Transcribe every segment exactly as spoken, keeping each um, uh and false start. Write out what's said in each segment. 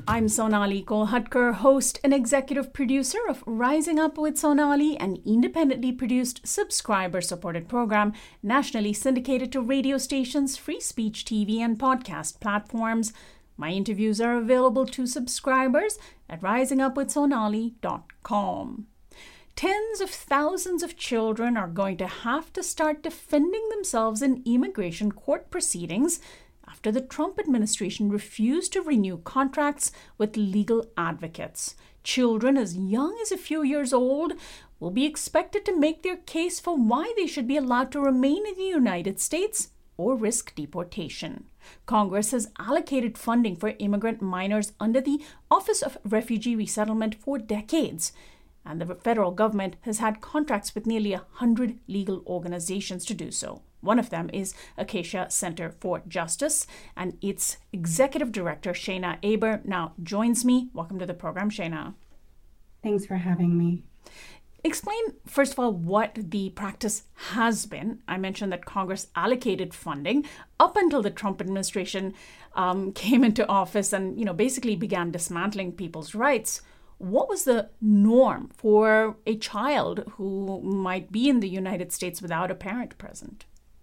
I'm Sonali Kolhatkar, host and executive producer of Rising Up with Sonali, an independently produced, subscriber-supported program nationally syndicated to radio stations, free speech T V, and podcast platforms. My interviews are available to subscribers at rising up with sonali dot com. Tens of thousands of children are going to have to start defending themselves in immigration court proceedings after the Trump administration refused to renew contracts with legal advocates. Children as young as a few years old will be expected to make their case for why they should be allowed to remain in the United States or risk deportation. Congress has allocated funding for immigrant minors under the Office of Refugee Resettlement for decades, and the federal government has had contracts with nearly one hundred legal organizations to do so. One of them is Acacia Center for Justice, and its executive director, Shayna Aber, now joins me. Welcome to the program, Shayna. Thanks for having me. Explain, first of all, what the practice has been. I mentioned that Congress allocated funding up until the Trump administration um, came into office and, you know, basically began dismantling people's rights. What was the norm for a child who might be in the United States without a parent present?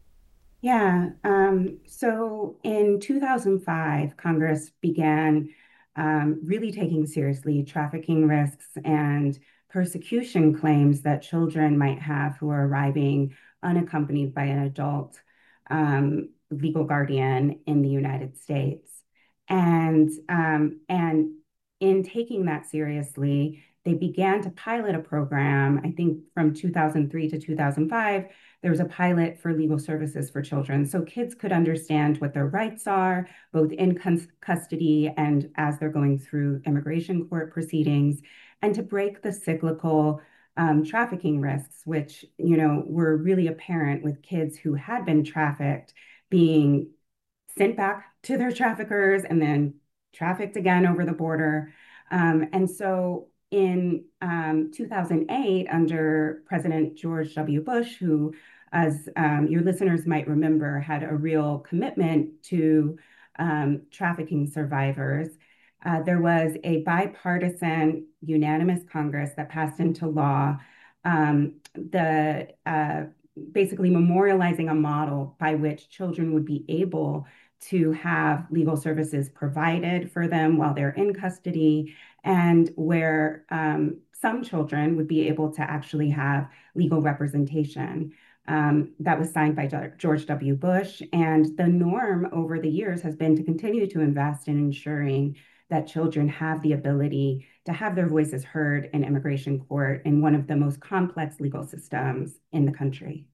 Yeah, um, so in two thousand five, Congress began um, really taking seriously trafficking risks and persecution claims that children might have who are arriving unaccompanied by an adult um, legal guardian in the United States. And, um, and in taking that seriously, they began to pilot a program, I think from two thousand three to two thousand five, there was a pilot for legal services for children. So kids could understand what their rights are, both in custody and as they're going through immigration court proceedings, and to break the cyclical um, trafficking risks, which, you know, were really apparent with kids who had been trafficked being sent back to their traffickers and then trafficked again over the border. Um, and so in um, two thousand eight, under President George W. Bush, who, as um, your listeners might remember, had a real commitment to um, trafficking survivors, uh, there was a bipartisan, unanimous Congress that passed into law um, the uh, basically memorializing a model by which children would be able to have legal services provided for them while they're in custody, and where um, some children would be able to actually have legal representation. Um, that was signed by George W. Bush, and the norm over the years has been to continue to invest in ensuring that children have the ability to have their voices heard in immigration court in one of the most complex legal systems in the country.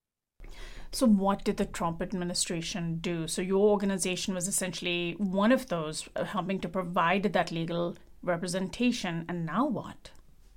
So what did the Trump administration do? So your organization was essentially one of those helping to provide that legal representation. And now what?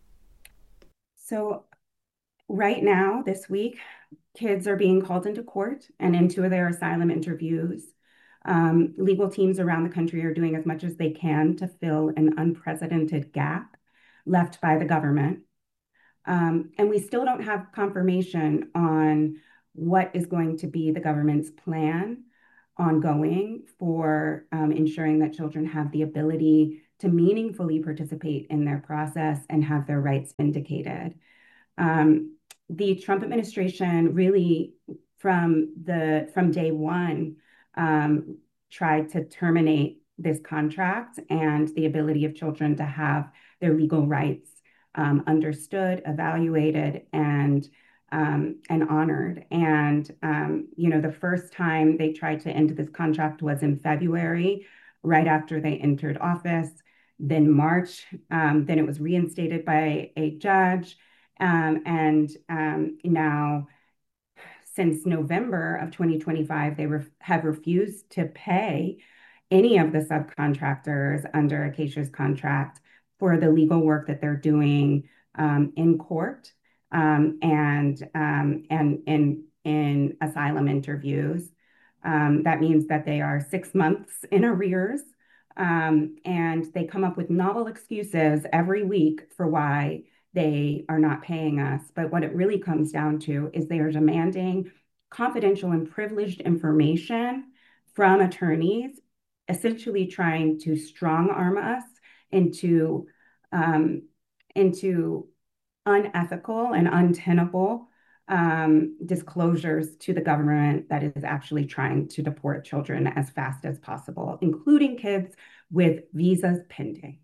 So right now, this week, kids are being called into court and into their asylum interviews. Um, legal teams around the country are doing as much as they can to fill an unprecedented gap left by the government. Um, and we still don't have confirmation on what is going to be the government's plan ongoing for um, ensuring that children have the ability to meaningfully participate in their process and have their rights vindicated. Um, the Trump administration really, from the from day one, um, tried to terminate this contract and the ability of children to have their legal rights um, understood, evaluated, and um, and honored. And um, you know, the first time they tried to end this contract was in February, right after they entered office. Then March, um, then it was reinstated by a judge. Um, and um, now, since November of twenty twenty-five, they ref- have refused to pay any of the subcontractors under Acacia's contract for the legal work that they're doing um, in court um, and um, and in in asylum interviews. Um, that means that they are six months in arrears. Um, and they come up with novel excuses every week for why they are not paying us. But what it really comes down to is they are demanding confidential and privileged information from attorneys essentially trying to strong arm us into um, into unethical and untenable um, disclosures to the government that is actually trying to deport children as fast as possible, including kids with visas pending.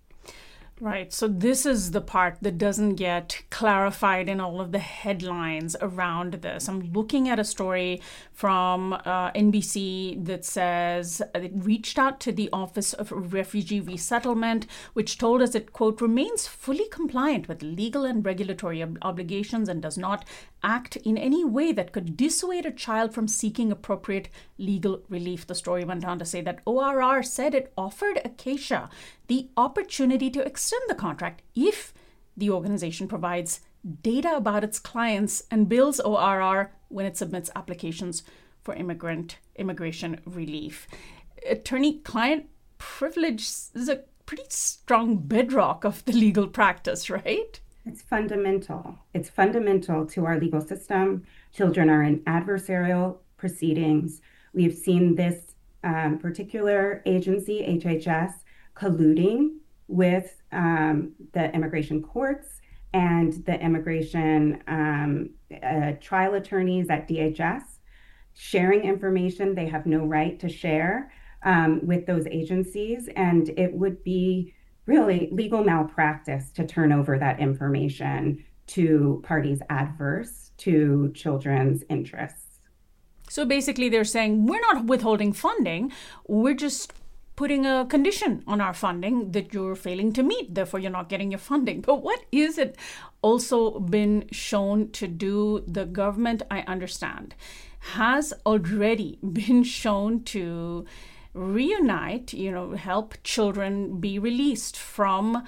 Right. So this is the part that doesn't get clarified in all of the headlines around this. I'm looking at a story from uh, N B C that says it reached out to the Office of Refugee Resettlement, which told us it, quote, remains fully compliant with legal and regulatory ob- obligations and does not act in any way that could dissuade a child from seeking appropriate legal relief. The story went on to say that O R R said it offered Acacia the opportunity to extend the contract if the organization provides data about its clients and bills O R R when it submits applications for immigrant immigration relief. Attorney-client privilege is a pretty strong bedrock of the legal practice, right? It's fundamental. It's fundamental to our legal system. Children are in adversarial proceedings. We've seen this um, particular agency, H H S, colluding with um, the immigration courts and the immigration um, uh, trial attorneys at D H S, sharing information they have no right to share um, with those agencies. And it would be really legal malpractice to turn over that information to parties adverse to children's interests. So basically they're saying, we're not withholding funding, we're just putting a condition on our funding that you're failing to meet, therefore you're not getting your funding. But what is it also been shown to do? The government, I understand, has already been shown to reunite, you know, help children be released from,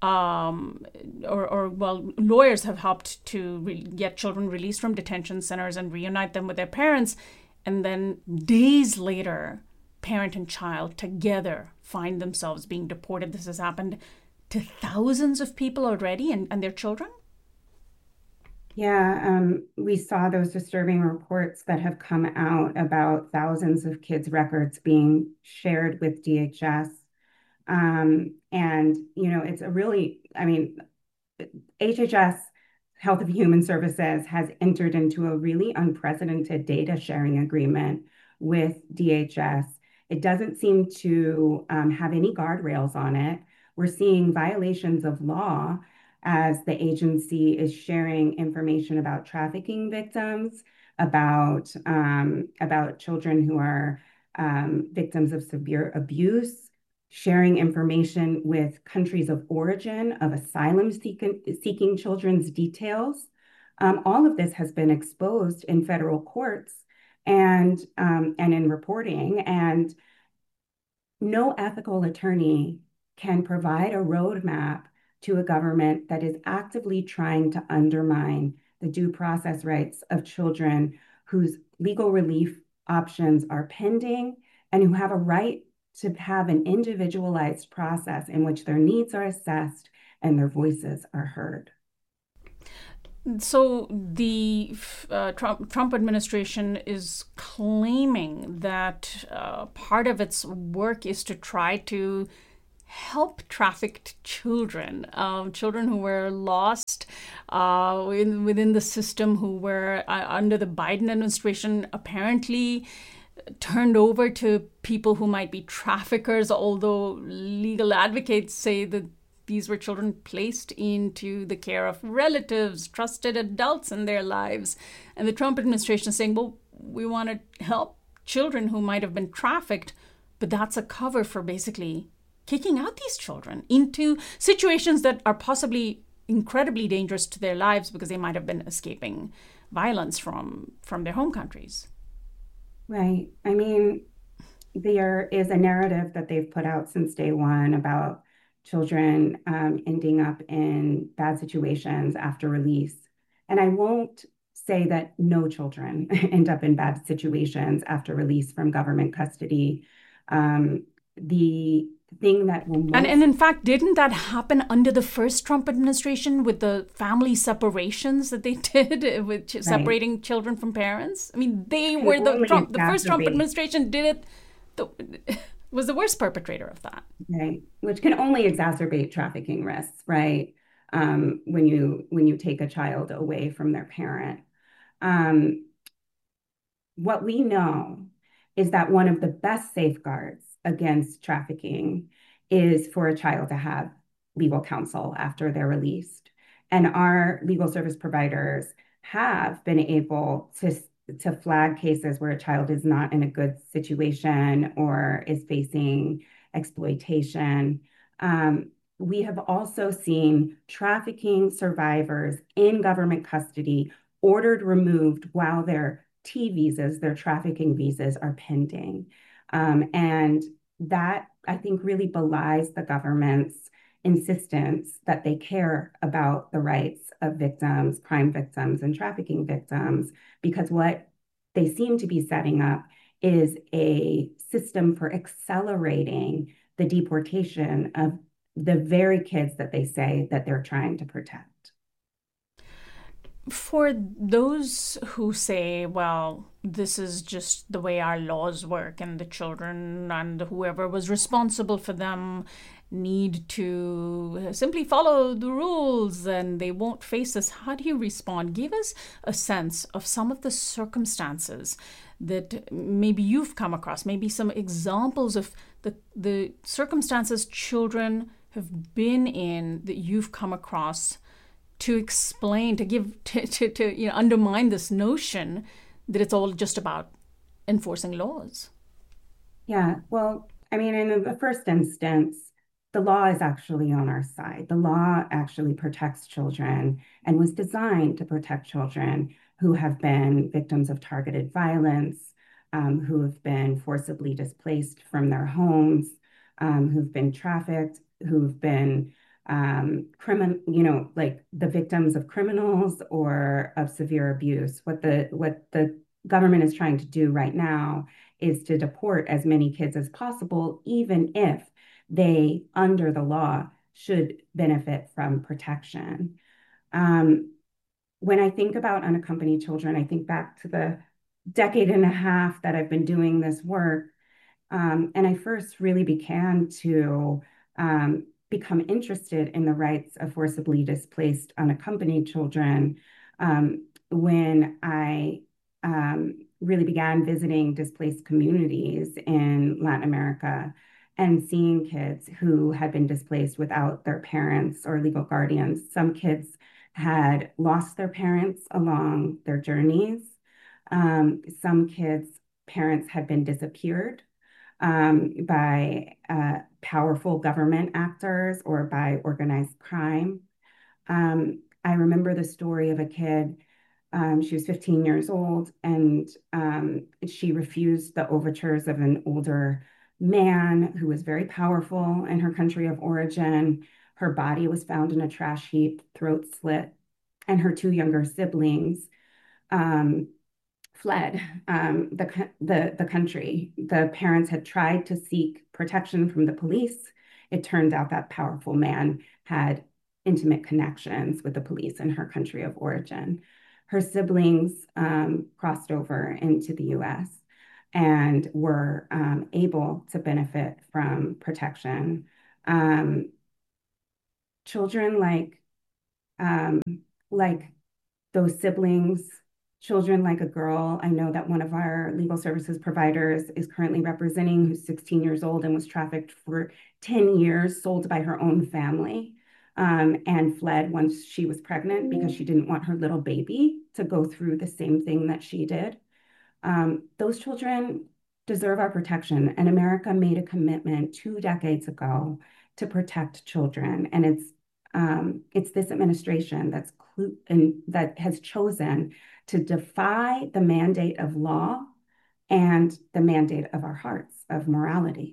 um, or, or well, lawyers have helped to re- get children released from detention centers and reunite them with their parents. And then days later, parent and child together find themselves being deported. This has happened to thousands of people already and, and their children. Yeah, um, we saw those disturbing reports that have come out about thousands of kids' records being shared with D H S. Um, and, you know, it's a really, I mean, H H S, Health and Human Services, has entered into a really unprecedented data sharing agreement with D H S. It doesn't seem to um, have any guardrails on it. We're seeing violations of law as the agency is sharing information about trafficking victims, about, um, about children who are um, victims of severe abuse, sharing information with countries of origin of asylum seeking, seeking children's details. Um, all of this has been exposed in federal courts and, um, and in reporting, and no ethical attorney can provide a roadmap to a government that is actively trying to undermine the due process rights of children whose legal relief options are pending and who have a right to have an individualized process in which their needs are assessed and their voices are heard. So the uh, Trump, Trump administration is claiming that uh, part of its work is to try to help trafficked children, um, children who were lost uh, in, within the system, who were uh, under the Biden administration apparently turned over to people who might be traffickers, although legal advocates say that these were children placed into the care of relatives, trusted adults in their lives. And the Trump administration is saying, well, we want to help children who might have been trafficked, but that's a cover for basically kicking out these children into situations that are possibly incredibly dangerous to their lives because they might have been escaping violence from, from their home countries. Right. I mean, there is a narrative that they've put out since day one about children um, ending up in bad situations after release. And I won't say that no children end up in bad situations after release from government custody. Um, the thing that will most... and and in fact, didn't that happen under the first Trump administration with the family separations that they did with right. separating children from parents? I mean, they and were the Trump, the first Trump administration did it. The, was the worst perpetrator of that. Right, which can only exacerbate trafficking risks, right? Um, when you when you take a child away from their parent. Um, what we know is that one of the best safeguards against trafficking is for a child to have legal counsel after they're released. And our legal service providers have been able to, to flag cases where a child is not in a good situation or is facing exploitation. Um, we have also seen trafficking survivors in government custody ordered removed while they're T visas, their trafficking visas are pending. Um, and that, I think, really belies the government's insistence that they care about the rights of victims, crime victims, and trafficking victims, because what they seem to be setting up is a system for accelerating the deportation of the very kids that they say that they're trying to protect. For those who say, well, this is just the way our laws work, and the children and whoever was responsible for them need to simply follow the rules and they won't face this, how do you respond? Give us a sense of some of the circumstances that maybe you've come across, maybe some examples of the, the circumstances children have been in that you've come across to explain, to give, to, to, to you know, undermine this notion that it's all just about enforcing laws. Yeah, well, I mean, in the first instance, the law is actually on our side. The law actually protects children and was designed to protect children who have been victims of targeted violence, um, who have been forcibly displaced from their homes, um, who've been trafficked, who've been um, criminal, you know, like the victims of criminals or of severe abuse. What the what the government is trying to do right now is to deport as many kids as possible, even if they, under the law, should benefit from protection. Um, when I think about unaccompanied children, I think back to the decade and a half that I've been doing this work. Um, and I first really began to um, become interested in the rights of forcibly displaced unaccompanied children um, when I um, really began visiting displaced communities in Latin America and seeing kids who had been displaced without their parents or legal guardians. Some kids had lost their parents along their journeys. Um, some kids' parents had been disappeared um, by uh, powerful government actors or by organized crime. Um, I remember the story of a kid. Um, she was fifteen years old, and um, she refused the overtures of an older man who was very powerful in her country of origin. Her body was found in a trash heap, throat slit, and her two younger siblings um, fled um, the, the, the country. The parents had tried to seek protection from the police. It turned out that powerful man had intimate connections with the police in her country of origin. Her siblings um, crossed over into the U S and were um, able to benefit from protection. Um, children like um, like those siblings, children like a girl. I know that one of our legal services providers is currently representing who's sixteen years old and was trafficked for ten years, sold by her own family, um, and fled once she was pregnant because she didn't want her little baby to go through the same thing that she did. Um, those children deserve our protection, and America made a commitment two decades ago to protect children, and it's um, it's this administration that's clu- and that has chosen to defy the mandate of law and the mandate of our hearts of morality.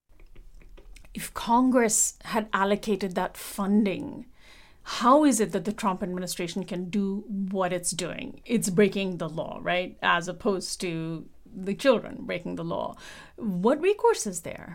If Congress had allocated that funding, how is it that the Trump administration can do what it's doing? It's breaking the law, right? As opposed to the children breaking the law. What recourse is there?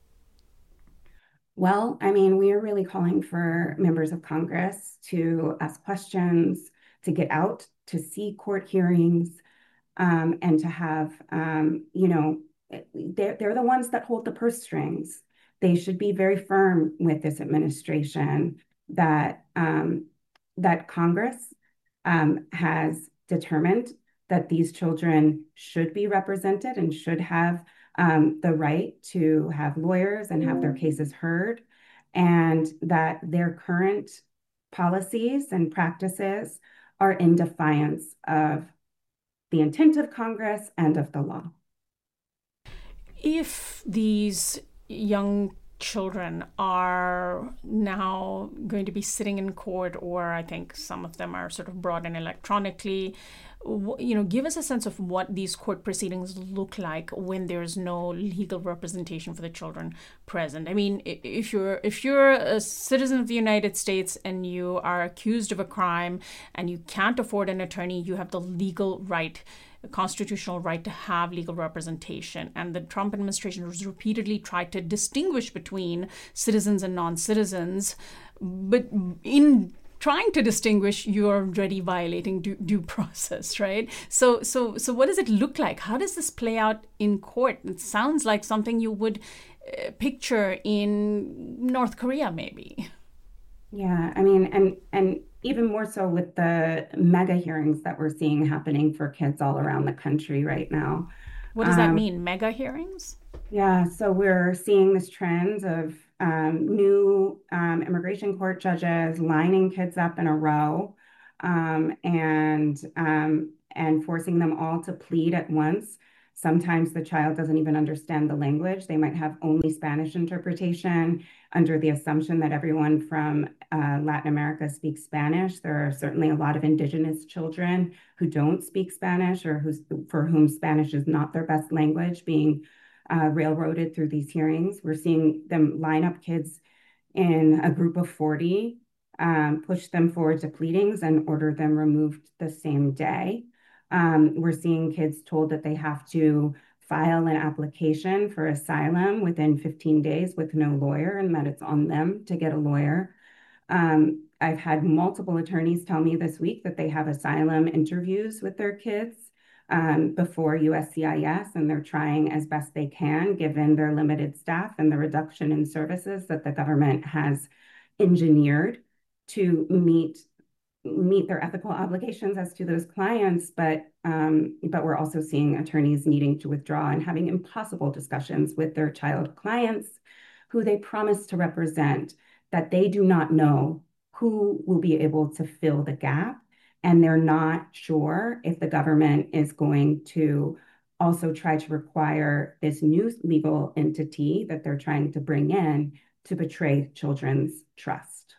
Well, I mean, we are really calling for members of Congress to ask questions, to get out, to see court hearings, um, and to have, um, you know, they're, they're the ones that hold the purse strings. They should be very firm with this administration that um, that Congress um, has determined that these children should be represented and should have um, the right to have lawyers and have their cases heard, and that their current policies and practices are in defiance of the intent of Congress and of the law. If these young children are now going to be sitting in court, or I think some of them are sort of brought in electronically, you know, give us a sense of what these court proceedings look like when there's no legal representation for the children present. I mean, if you're if you're a citizen of the United States and you are accused of a crime and you can't afford an attorney, you have the legal right, the constitutional right to have legal representation. And the Trump administration has repeatedly tried to distinguish between citizens and non-citizens, but in trying to distinguish, you're already violating due, due process, right? So, so, so, what does it look like? How does this play out in court? It sounds like something you would uh, picture in North Korea, maybe. Yeah, I mean, and and even more so with the mega hearings that we're seeing happening for kids all around the country right now. What does that Um, mean? Mega hearings? Yeah, so we're seeing this trend of um, new um, immigration court judges lining kids up in a row um, and um, and forcing them all to plead at once. Sometimes the child doesn't even understand the language. They might have only Spanish interpretation under the assumption that everyone from uh, Latin America speaks Spanish. There are certainly a lot of indigenous children who don't speak Spanish or who's, for whom Spanish is not their best language being uh, railroaded through these hearings. We're seeing them line up kids in a group of forty, um, push them forward to pleadings and order them removed the same day. Um, we're seeing kids told that they have to file an application for asylum within fifteen days with no lawyer and that it's on them to get a lawyer. Um, I've had multiple attorneys tell me this week that they have asylum interviews with their kids um, before U S C I S, and they're trying as best they can, given their limited staff and the reduction in services that the government has engineered to meet meet their ethical obligations as to those clients, but um, but we're also seeing attorneys needing to withdraw and having impossible discussions with their child clients who they promise to represent, that they do not know who will be able to fill the gap. And they're not sure if the government is going to also try to require this new legal entity that they're trying to bring in to betray children's trust.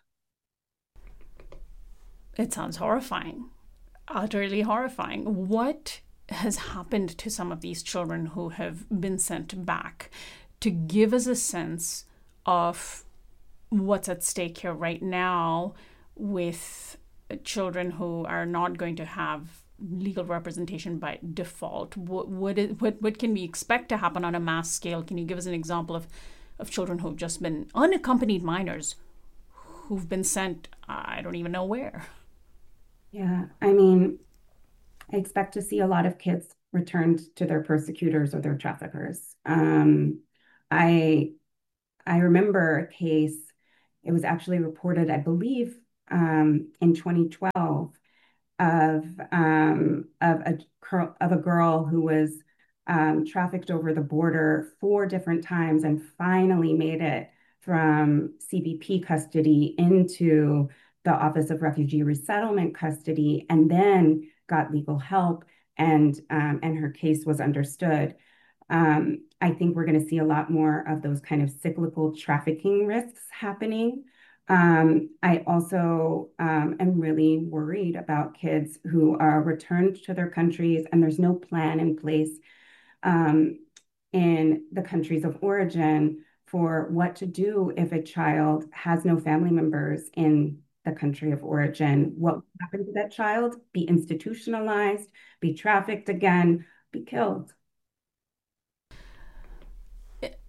It sounds horrifying, utterly horrifying. What has happened to some of these children who have been sent back, to give us a sense of what's at stake here right now with children who are not going to have legal representation by default? What what, is, what what can we expect to happen on a mass scale? Can you give us an example of, of children who've just been unaccompanied minors who've been sent, I don't even know where? Yeah, I mean, I expect to see a lot of kids returned to their persecutors or their traffickers. Um, I I remember a case, it was actually reported, I believe, um, in twenty twelve of um, of a of a girl who was um, trafficked over the border four different times and finally made it from C B P custody into the Office of Refugee Resettlement custody, and then got legal help, and um, and her case was understood. Um, I think we're going to see a lot more of those kind of cyclical trafficking risks happening. Um, I also um, am really worried about kids who are returned to their countries and there's no plan in place um, in the countries of origin for what to do if a child has no family members in the country of origin. What will happen to that child? Be institutionalized, be trafficked again, be killed.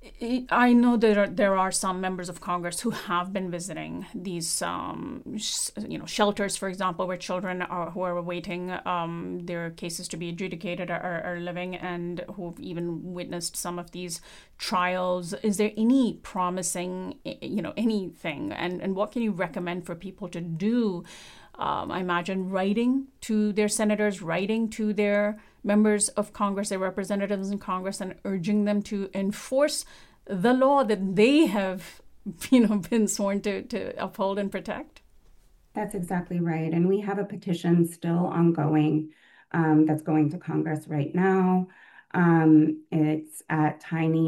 I know there are, there are some members of Congress who have been visiting these, um, sh- you know, shelters, for example, where children are, who are awaiting um, their cases to be adjudicated are, are living, and who've even witnessed some of these trials. Is there any promising, you know, anything, and and what can you recommend for people to do? Um, I imagine writing to their senators, writing to their members of Congress, their representatives in Congress, and urging them to enforce the law that they have, you know, been sworn to, to uphold and protect. That's exactly right. And we have a petition still ongoing um, that's going to Congress right now. Um, it's at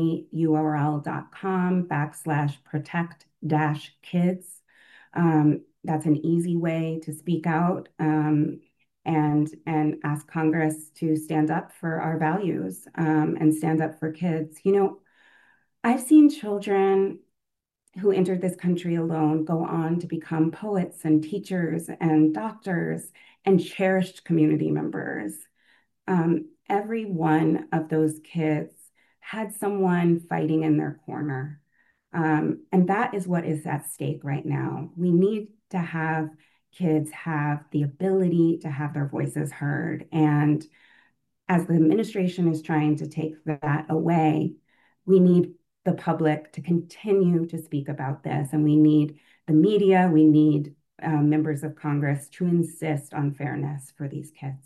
tinyurl.com backslash protect dash kids. Um, that's an easy way to speak out um, and and ask Congress to stand up for our values um, and stand up for kids. You know, I've seen children who entered this country alone go on to become poets and teachers and doctors and cherished community members. Um, every one of those kids had someone fighting in their corner. Um, and that is what is at stake right now. We need to have kids have the ability to have their voices heard. And as the administration is trying to take that away, we need the public to continue to speak about this. And we need the media, we need uh, members of Congress to insist on fairness for these kids.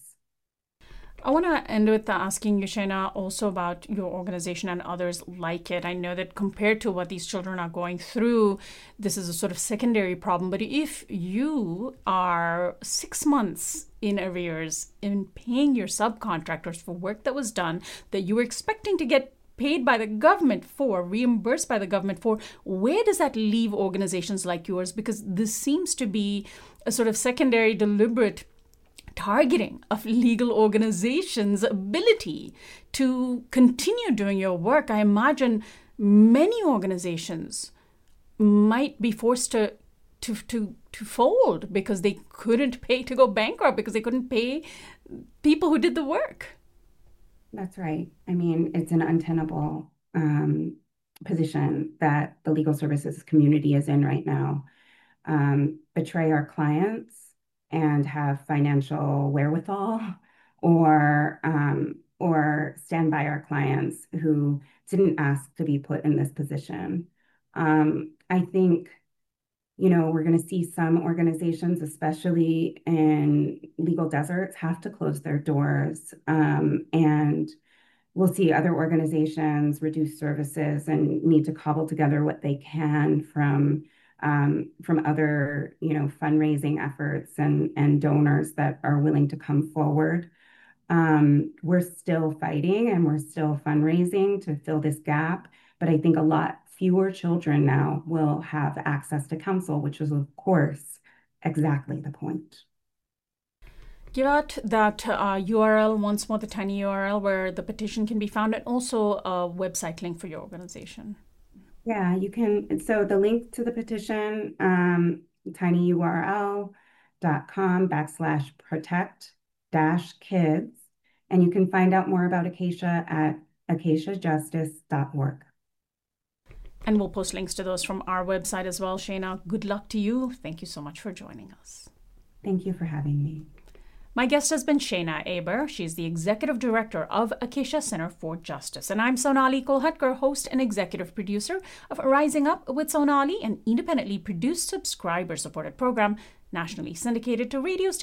I want to end with asking you, Shayna, also about your organization and others like it. I know that compared to what these children are going through, this is a sort of secondary problem. But if you are six months in arrears in paying your subcontractors for work that was done that you were expecting to get paid by the government for, reimbursed by the government for, where does that leave organizations like yours? Because this seems to be a sort of secondary, deliberate targeting of legal organizations' ability to continue doing your work. I imagine many organizations might be forced to to to to fold because they couldn't pay, to go bankrupt because they couldn't pay people who did the work. That's right. I mean, it's an untenable um, position that the legal services community is in right now. Um, betray our clients and have financial wherewithal, or um, or stand by our clients who didn't ask to be put in this position. Um, I think, you know, we're going to see some organizations, especially in legal deserts, have to close their doors. Um, and we'll see other organizations reduce services and need to cobble together what they can from um, from other, you know, fundraising efforts and, and donors that are willing to come forward. Um, we're still fighting and we're still fundraising to fill this gap, but I think a lot fewer children now will have access to counsel, which is, of course, exactly the point. Give out that uh, U R L once more, the tiny U R L where the petition can be found, and also a website link for your organization. Yeah, you can. So the link to the petition, um, tinyurl.com backslash protect dash kids. And you can find out more about Acacia at acacia justice dot org. And we'll post links to those from our website as well. Shayna, good luck to you. Thank you so much for joining us. Thank you for having me. My guest has been Shayna Aber. She's the Executive Director of Acacia Center for Justice. And I'm Sonali Kolhatkar, host and executive producer of Rising Up with Sonali, an independently produced, subscriber-supported program nationally syndicated to radio stations